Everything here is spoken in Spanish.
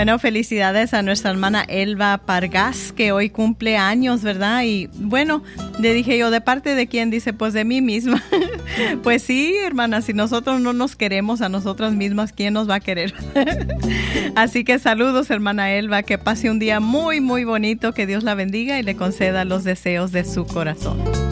Bueno, felicidades a nuestra hermana Elba Pargas, que hoy cumple años, ¿verdad? Y bueno, le dije yo, ¿de parte de quién? Dice, pues de mí misma. Pues sí, hermana, si nosotros no nos queremos a nosotras mismas, ¿quién nos va a querer? Así que saludos, hermana Elba, que pase un día muy, muy bonito, que Dios la bendiga y le conceda los deseos de su corazón.